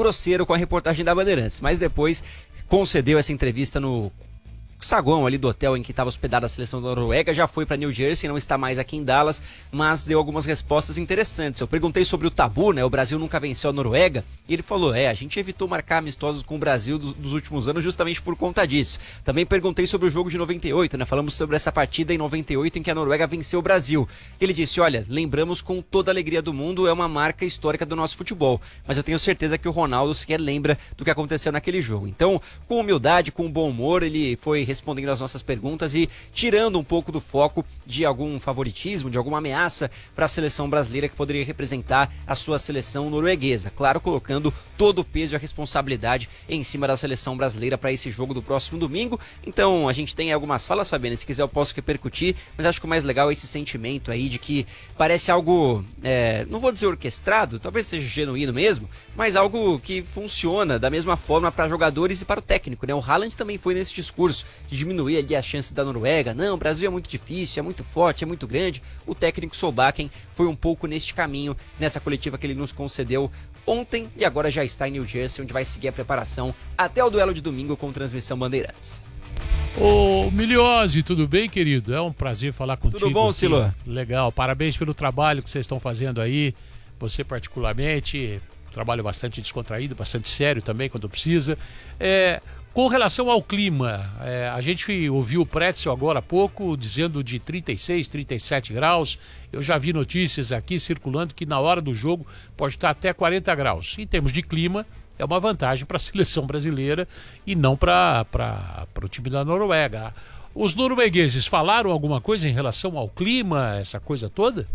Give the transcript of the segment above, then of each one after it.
grosseiro com a reportagem da Bandeirantes, mas depois concedeu essa entrevista no saguão ali do hotel em que estava hospedada a seleção da Noruega, já foi para New Jersey, não está mais aqui em Dallas, mas deu algumas respostas interessantes. Eu perguntei sobre o tabu, né? O Brasil nunca venceu a Noruega, e ele falou, a gente evitou marcar amistosos com o Brasil dos últimos anos justamente por conta disso. Também perguntei sobre o jogo de 98, né? Falamos sobre essa partida em 98 em que a Noruega venceu o Brasil. Ele disse, olha, lembramos com toda a alegria do mundo, é uma marca histórica do nosso futebol, mas eu tenho certeza que o Ronaldo sequer lembra do que aconteceu naquele jogo. Então, com humildade, com bom humor, ele foi respondendo às nossas perguntas e tirando um pouco do foco de algum favoritismo, de alguma ameaça para a seleção brasileira que poderia representar a sua seleção norueguesa. Claro, colocando todo o peso e a responsabilidade em cima da seleção brasileira para esse jogo do próximo domingo. Então, a gente tem algumas falas, Fabiana, se quiser eu posso repercutir, mas acho que o mais legal é esse sentimento aí de que parece algo, não vou dizer orquestrado, talvez seja genuíno mesmo, mas algo que funciona da mesma forma para jogadores e para o técnico, né? O Haaland também foi nesse discurso de diminuir ali as chances da Noruega. Não, o Brasil é muito difícil, é muito forte, é muito grande. O técnico Solbakken foi um pouco neste caminho, nessa coletiva que ele nos concedeu ontem e agora já está em New Jersey, onde vai seguir a preparação até o duelo de domingo com transmissão Bandeirantes. Ô Miliose, tudo bem, querido? É um prazer falar contigo. Tudo bom, Silo? Legal, parabéns pelo trabalho que vocês estão fazendo aí, você particularmente, trabalho bastante descontraído, bastante sério também quando precisa. Com relação ao clima, a gente ouviu o Pretzel agora há pouco dizendo de 36, 37 graus. Eu já vi notícias aqui circulando que na hora do jogo pode estar até 40 graus. Em termos de clima, é uma vantagem para a seleção brasileira e não para o time da Noruega. Os noruegueses falaram alguma coisa em relação ao clima, essa coisa toda?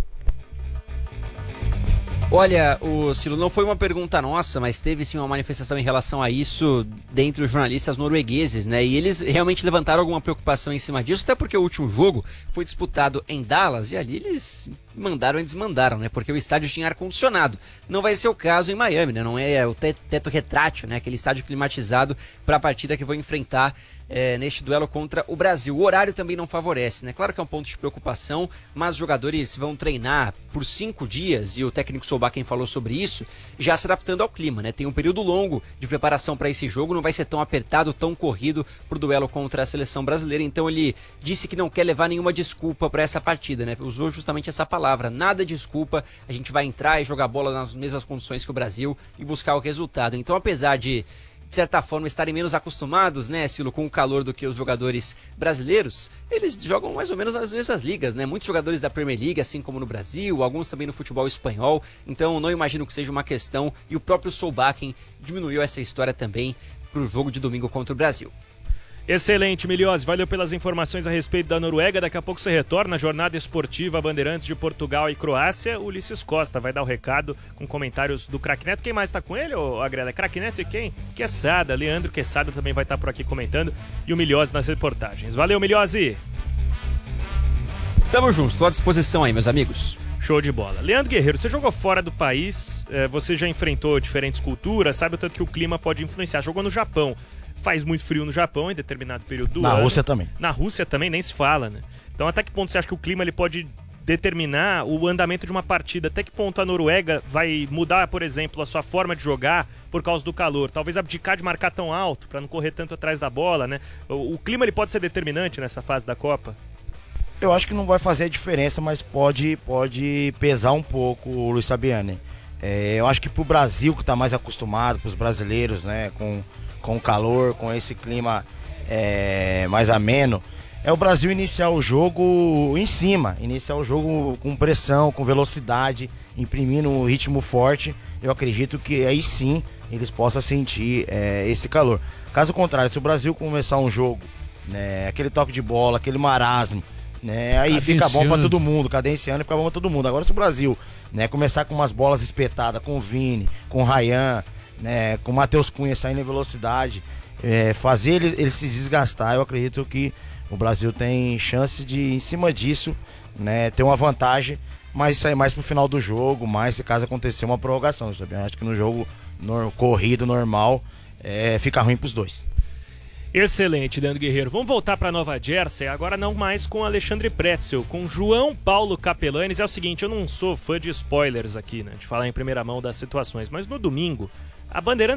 Olha, Silo, não foi uma pergunta nossa, mas teve sim uma manifestação em relação a isso dentre os jornalistas noruegueses, né? E eles realmente levantaram alguma preocupação em cima disso, até porque o último jogo foi disputado em Dallas e ali eles mandaram e desmandaram, né? Porque o estádio tinha ar-condicionado. Não vai ser o caso em Miami, né? Não é o teto retrátil, né? Aquele estádio climatizado para a partida que vão enfrentar neste duelo contra o Brasil. O horário também não favorece, né? Claro que é um ponto de preocupação, mas os jogadores vão treinar por 5 dias, e o técnico Solbakken falou sobre isso, já se adaptando ao clima, né? Tem um período longo de preparação para esse jogo, não vai ser tão apertado, tão corrido pro duelo contra a seleção brasileira, então ele disse que não quer levar nenhuma desculpa para essa partida, né? Usou justamente essa palavra, nada desculpa, a gente vai entrar e jogar bola nas mesmas condições que o Brasil e buscar o resultado. Então, apesar de certa forma estarem menos acostumados, né, Silo, com o calor do que os jogadores brasileiros, eles jogam mais ou menos nas mesmas ligas, né? Muitos jogadores da Premier League, assim como no Brasil, alguns também no futebol espanhol, então não imagino que seja uma questão, e o próprio Solbakken diminuiu essa história também para o jogo de domingo contra o Brasil. Excelente, Miliose, valeu pelas informações a respeito da Noruega. Daqui a pouco você retorna à jornada esportiva Bandeirantes de Portugal e Croácia. O Ulisses Costa vai dar o recado com comentários do Craque Neto. Quem mais está com ele, Agrela? Craque Neto e quem? Quesada, Leandro Quesada também vai estar por aqui comentando, e o Miliose nas reportagens. Valeu, Miliose! Tamo junto, estou à disposição aí, meus amigos. Show de bola. Leandro Guerreiro, você jogou fora do país, você já enfrentou diferentes culturas, sabe o tanto que o clima pode influenciar. Jogou no Japão. Faz muito frio no Japão em determinado período do ano. Na Rússia também. Na Rússia também, nem se fala, né? Então até que ponto você acha que o clima ele pode determinar o andamento de uma partida? Até que ponto a Noruega vai mudar, por exemplo, a sua forma de jogar por causa do calor? Talvez abdicar de marcar tão alto para não correr tanto atrás da bola, né? O clima ele pode ser determinante nessa fase da Copa? Eu acho que não vai fazer a diferença, mas pode pesar um pouco, o Luiz Fabiani. Eu acho que pro Brasil, que tá mais acostumado, pros brasileiros, né, com o calor, com esse clima mais ameno, é o Brasil iniciar o jogo em cima, iniciar o jogo com pressão, com velocidade, imprimindo um ritmo forte. Eu acredito que aí sim eles possam sentir esse calor. Caso contrário, se o Brasil começar um jogo, né, aquele toque de bola, aquele marasmo, né, aí fica bom para todo mundo, cadenciando, fica bom para todo mundo. Agora se o Brasil, né, começar com umas bolas espetadas, com o Vini, com o Ryan, né, com o Matheus Cunha saindo em velocidade, fazer ele se desgastar, eu acredito que o Brasil tem chance de, em cima disso, né, ter uma vantagem, mas sair mais pro final do jogo, mais se caso acontecer uma prorrogação, sabe? Eu acho que no jogo corrido, normal, fica ruim pros dois. Excelente, Leandro Guerreiro. Vamos voltar para Nova Jersey, agora não mais com Alexandre Pretzel, com João Paulo Capelanes. É o seguinte, eu não sou fã de spoilers aqui, né, de falar em primeira mão das situações, mas no domingo, a Bandeirantes